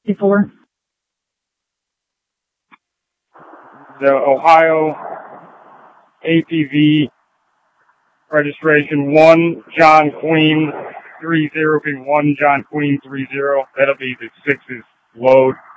Before. The Ohio APV registration 1 John Queen 30, being 1 John Queen 30. That'll be the 6's load.